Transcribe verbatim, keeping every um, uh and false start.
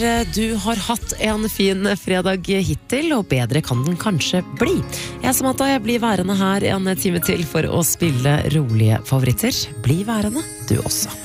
Du har hatt en fin fredag hittil, og bedre kan den kanskje bli. Jeg som at jeg blir værende her en time til for å spille rolige favoritter. Bli værende, du også.